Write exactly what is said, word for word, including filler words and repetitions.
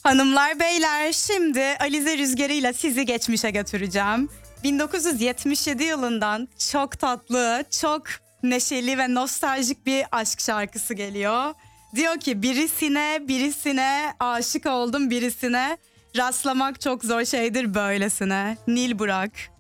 Hanımlar beyler, şimdi Alize Rüzgarı ile sizi geçmişe götüreceğim. bin dokuz yüz yetmiş yedi yılından çok tatlı, çok neşeli ve nostaljik bir aşk şarkısı geliyor. Diyor ki birisine birisine aşık oldum birisine, rastlamak çok zor şeydir böylesine. Nil Burak.